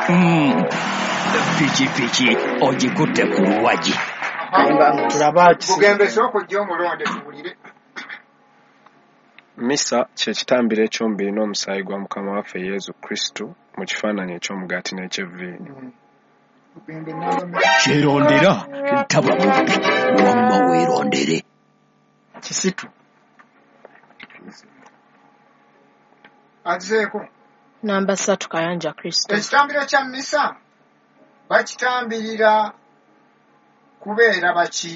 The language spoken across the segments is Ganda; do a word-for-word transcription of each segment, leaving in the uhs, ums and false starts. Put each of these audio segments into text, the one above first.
Pikipiki ogikutte ku luwagi. Misa kye kitambiro eky'omubiri n'omusaayi gwa Mukama waffe Yezu Kristo mu kifaananyi eky'omugaati n'eky'evviini. Kyerondera taba mubbi wamma weerondere. Kisitu azeeko namba ssatu Kayanja Kristo. Ekitambiro kya Misa bakitambirira kubeera baki?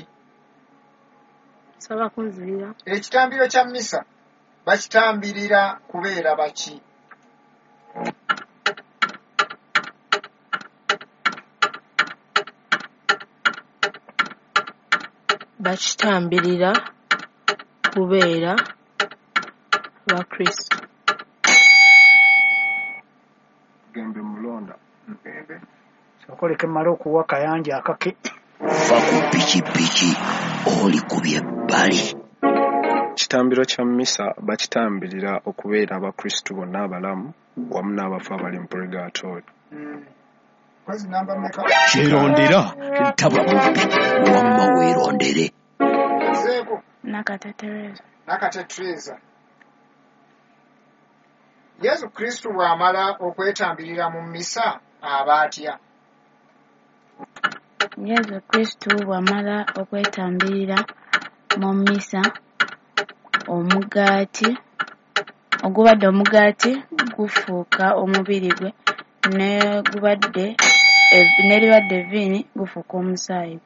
Saba kunzirira. Ekitambiro kya Misa bakitambirira kubeera baki? Bakitambirira kubeera ba Kristo. Gembe mulonda. Gembe. Sokoleke mala okuwa Kayanja akake. Va ku pikipiki oli ku byebbali. Kitambiro kya Misa bakitambirira okubeera abakristu bonna abalamu wamu n'abafu abali mu purgatory. Kyerondera taba mubbi wamma weerondere. Nakate Teresa. Nakate Teresa. Yesu Kristo bw'amala okwetambirira mu Misa aba atya? Yesu Kristo bw'amala okwetambirira mu Misa omugaati ogubadde omugaati gufuuka omubiri gwe ne gubadde neribadde evviini gufuuka omusaayi.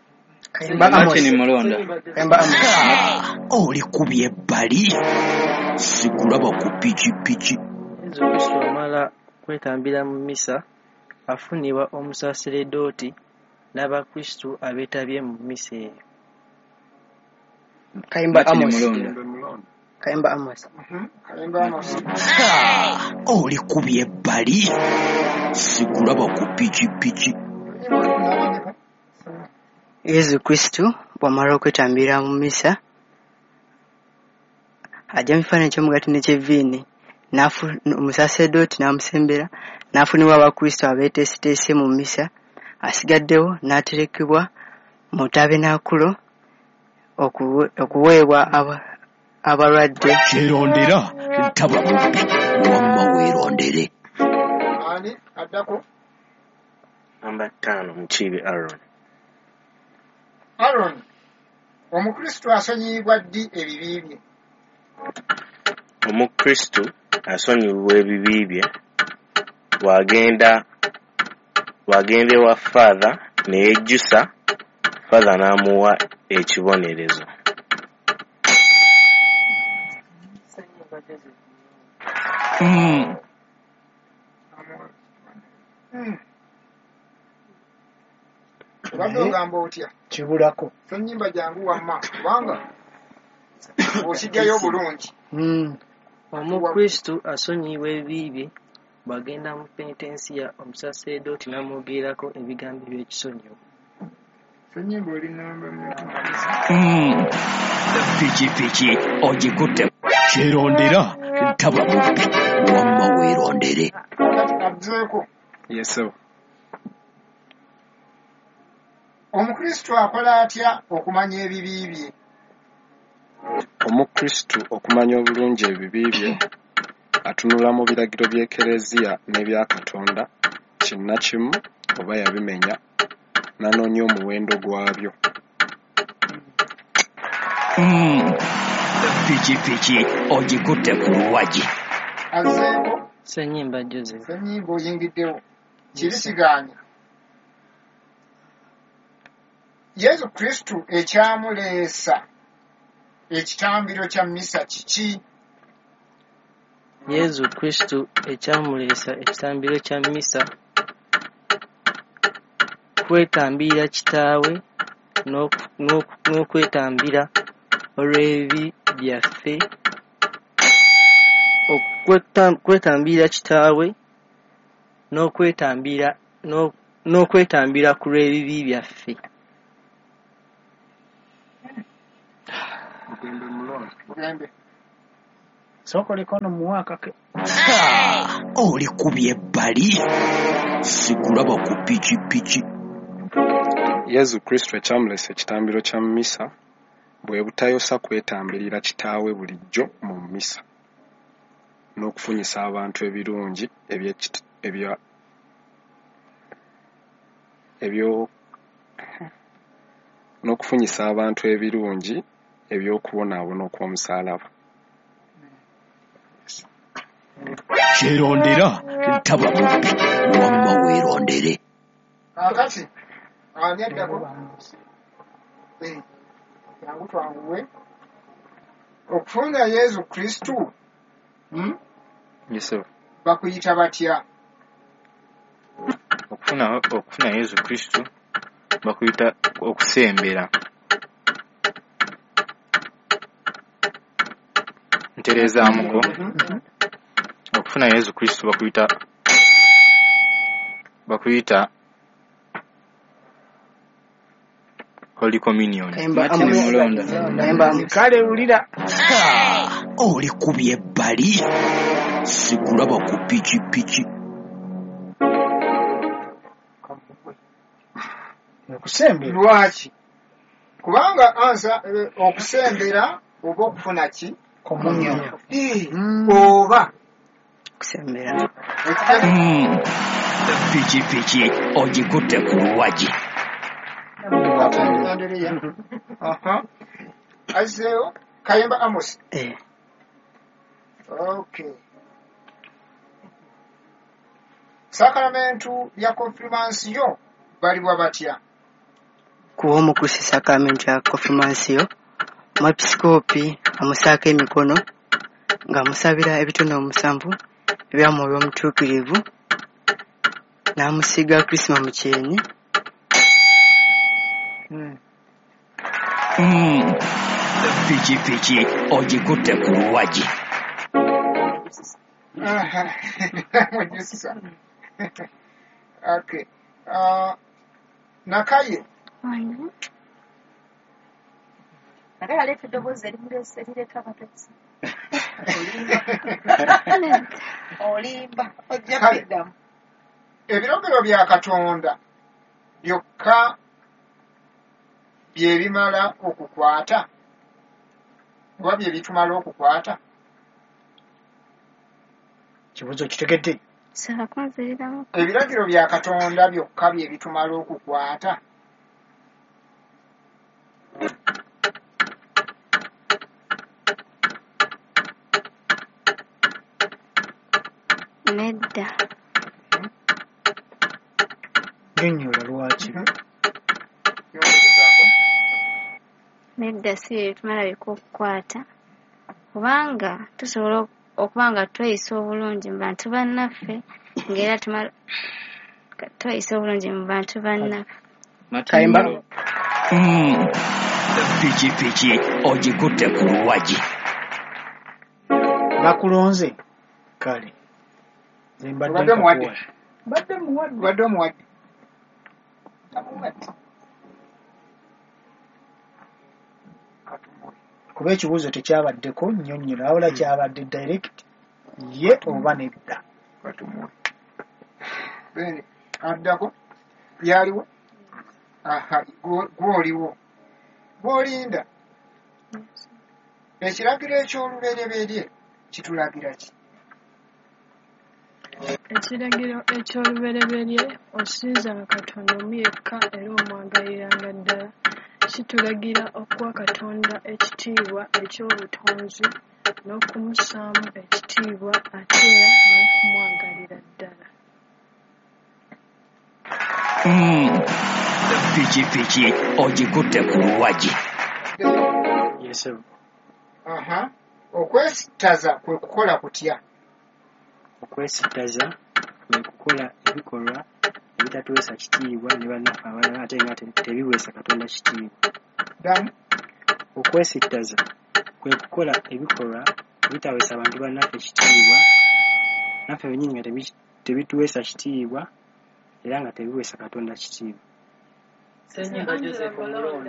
Oli ku byebbali sikulaba ku pikipiki. Yesu Kristo amala kwetambira mu Misa afunibwa omusaseredooti n'abakristu abeetabye mu Misa eyo. Kayimba Amos. Kayimba Amos. Kayimba Amos. Oli ku byebbali sikulaba ku pikipiki. Yesu Kristo bw'amala okwetambira mu Misa ajja mu kifaananyi ky'omugaati n'eky'evviini omusaseredooti n'amusembera n'afunibwa abakristo abeeteeseteese mu Misa asigaddewo n'aterekebwa mu tabernakulo okuweebwa abalwadde. Kyerondera taba mubbi wamma weerondere. Ani addako? Namba ttaano Mukiibi Aaron. Aaron omukristo asonyiyibwa ddi ebibi bye? Omukristo asonyiyibwa ebibi bye bw'agenda bw'agenda ewa Father ne yejjusa Father n'amuwa ekibonerezo. Obadde ogamba otya? Kibulako. Ennyimba jangu wamma kubanga okijjayo bulungi. Omukristo asonyiyibwa ebibi bye bw'agenda mu penitensiya omusaseredooti n'amwogerako ebigambo by'ekisonyiwo. Ennyimba oli namba pikipiki ogikutte. Kyerondera taba mubbi wamma weerondere. Azeeko. Yesu. Omukristo akola atya okumanya ebibi bye? Omukristo okumanya obulungi ebibi bye atunula mu biragiro by'Ekereziya n'ebya Katonda kinnakimu oba yabimenya n'anoonya omuwendo gwabyo. Pikipiki ogikutte ku luwagi. Azeeko. Ssenyimba Joseph. Ssenyimba oyingiddewo. Kiri kigaanya. Yesu Kristo ekyamuleesa ekitambiro kya Misa kiki? Yesu Kristo ekyamuleesa ekitambiro kya Misa kwetambira kitaawe n'okwetambira olw'ebibi byaffe kwetambira kitaawe n'okwetambira n'okwetambira ku lw'ebibi byaffe. Sokoleko no muwaka ke. Oli ku byebbali sikulaba ku pikipiki. Yezu Kristo ekyamulesa ekitambiro kya mmisa bwe butayosa kwetambirira kitaawe bulijjo mu mmisa n'okufunyisa abantu ebirungi ebya ebyo n'okufunyisa abantu ebirungi eby'okubonaabona okw'omusaalaba. Kyerondera taba mubbi wamma weerondere. Kakati ani addako yangu twanguwe okufuna Yezu Kristu Yesu bakuyita batya? okufuna okufuna Yesu Kristo bakuyita okusembera. Nterezaamuko okufuna Yesu Kristo bakuyita bakuyita Holy Communion. Kale ulira oli kubye ebbali sikulaba ku pikipiki. okusembera Lwaki? Kubanga ansa eh, okusembera oba okufuna ki? komunyo Eh, oba Kusembera. Mm. Pikipiki ogikutte ku luwagi. Aha. Azeo Kayemba Amos. Eh. Okay. Sakramentu ya konfirmansiyo balibwa batya? Kuwa omukusi sakramenti ya konfirmansiyo omwepisikoopi amusaako emikono ng'amusabira ebitono omusanvu ebya mwoyo omutuukirivu n'amusiiga krisima mu kyeni. Mm. Pikipiki ogikutte ku luwagi. Okay. Uh, Nakaye. Wano. Nakaye aleta eddoboozi erireeta abatesi. Olimba. Ojja kuddamu. Ebiragiro bya Katonda byokka bye bimala okukwata oba bye bitumala okukwata? kibuzo kitegedde. Sala kwanziriramu. Ebiragiro bya Katonda byokka bye bitumala okukwata? Nedda. Genyola lwaki? Nedda si ebitumala bika okukwata kubanga tusobola okubanga tweyisa obulungi mu bantu bannaffe ng'era tweyisa obulungi mu bantu bannaffe. Kayemba. Pikipiki ogikutte ku luwagi. Bakulonze kale Mbadde muwadde. Mbadde muwadde. Mbadde muwadde. kuba ekibuuzo tekyabaddeko nnyonnyola wabula kyabadde direct ye oba nedda. Addako yaliwo? Aha, gw'oliwo gw'olinda. Ekiragiro eky'olubereberye kitulagira ki? Ekiragiro eky'olubereberye osinzanga Katonda omu yekka era omwagaliranga ddala kitulagira okuwa Katonda ekitiibwa eky'obutonzi n'okumusaamu ekitiibwa ate era n'okumwagalira ddala. Pikipiki ogikutte ku luwagi. Yes. Aha. Okwesittaza kwe kukola kutya? Okwesittaza kwe kukola ebikolwa ebitatuweesa kitiibwa ne bannaffe abalala ate nga tebiweesa Katonda kitiibwa. Damu. Okwesittaza kwe kukola ebikolwa ebitaweesa abantu bannaffe kitiibwa naffe bennyini nga tebituweesa kitiibwa era nga tebiweesa Katonda kitiibwa. Ssenyimba Joseph Mulonda.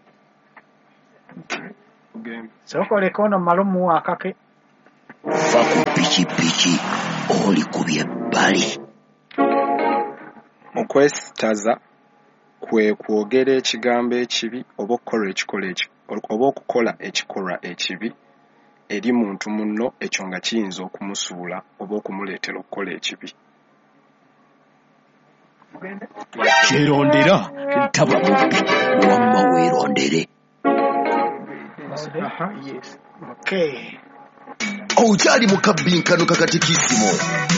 Sokoleko ono mmalo muwa akake. Va ku pikipiki oli ku byebbali. Okwesittaza kwe kwogera ekigambo ekibi oba okukola ekikola eki oba okukola ekikolwa ekibi eri muntu munno, ekyo nga kiyinza okumusuula oba okumuleetera okukola ekibi. Kyerondera taba mubbi wamma weerondere. Uh-huh, yes. Okay. Okyali mu kabbinkano kakatikisimo